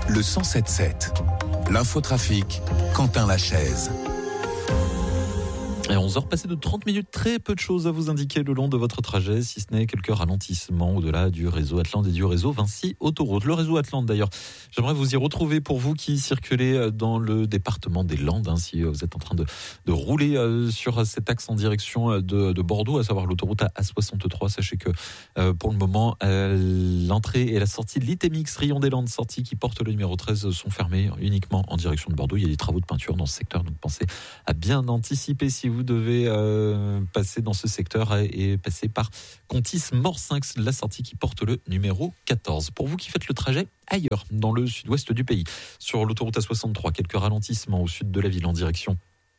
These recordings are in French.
le 107.7. L'infotrafic, Quentin Lachaise. Et 11h passées de 30 minutes, très peu de choses à vous indiquer le long de votre trajet, si ce n'est quelques ralentissements au-delà du réseau Atlante et du réseau Vinci Autoroute. Le réseau Atlante d'ailleurs, j'aimerais vous y retrouver pour vous qui circulez dans le département des Landes, si vous êtes en train de rouler sur cet axe en direction de Bordeaux, à savoir l'autoroute A63. Sachez que pour le moment, l'entrée et la sortie de l'ITMX Rion-des-Landes, sortie qui porte le numéro 13, sont fermées uniquement en direction de Bordeaux. Il y a des travaux de peinture dans ce secteur, donc pensez à bien anticiper si vous devez passer dans ce secteur et passer par Contis-Morsinx, la sortie qui porte le numéro 14. Pour vous qui faites le trajet ailleurs, dans le sud-ouest du pays, sur l'autoroute A63, quelques ralentissements au sud de la ville en direction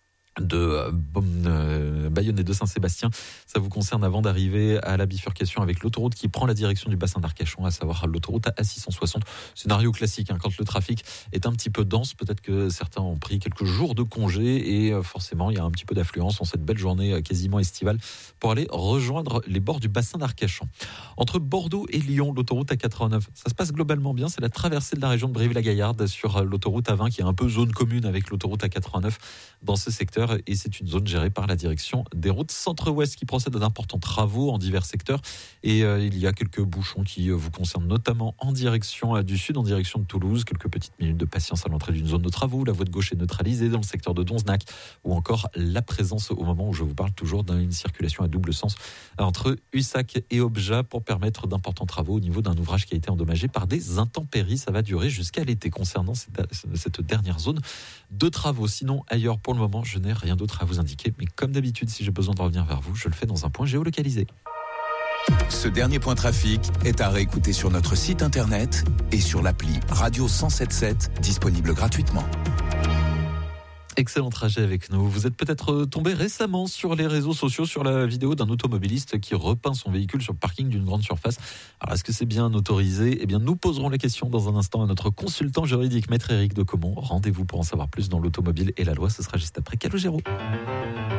de Bayonne et de Saint-Sébastien. Ça vous concerne avant d'arriver à la bifurcation avec l'autoroute qui prend la direction du bassin d'Arcachon, à savoir l'autoroute A660. Scénario classique, quand le trafic est un petit peu dense, peut-être que certains ont pris quelques jours de congé et forcément il y a un petit peu d'affluence en cette belle journée quasiment estivale pour aller rejoindre les bords du bassin d'Arcachon. Entre Bordeaux et Lyon, l'autoroute A89, ça se passe globalement bien. C'est la traversée de la région de Brive-la-Gaillarde sur l'autoroute A20 qui est un peu zone commune avec l'autoroute A89 dans ce secteur. Et c'est une zone gérée par la direction des routes Centre-Ouest qui procède à d'importants travaux en divers secteurs. Et il y a quelques bouchons qui vous concernent notamment en direction du sud, en direction de Toulouse. Quelques petites minutes de patience à l'entrée d'une zone de travaux. La voie de gauche est neutralisée dans le secteur de Donzenac, ou encore la présence au moment où je vous parle toujours d'une circulation à double sens entre Ussac et Objat pour permettre d'importants travaux au niveau d'un ouvrage qui a été endommagé par des intempéries. Ça va durer jusqu'à l'été concernant cette dernière zone de travaux. Sinon, ailleurs pour le moment, je n'ai rien d'autre à vous indiquer, mais comme d'habitude, si j'ai besoin de revenir vers vous, je le fais dans un point géolocalisé. Ce dernier point trafic est à réécouter sur notre site internet et sur l'appli Radio 107.7, disponible gratuitement. Excellent trajet avec nous. Vous êtes peut-être tombé récemment sur les réseaux sociaux sur la vidéo d'un automobiliste qui repeint son véhicule sur le parking d'une grande surface. Alors, est-ce que c'est bien autorisé ? Eh bien, nous poserons la question dans un instant à notre consultant juridique, Maître Éric Decomont. Rendez-vous pour en savoir plus dans l'automobile et la loi. Ce sera juste après Calogero.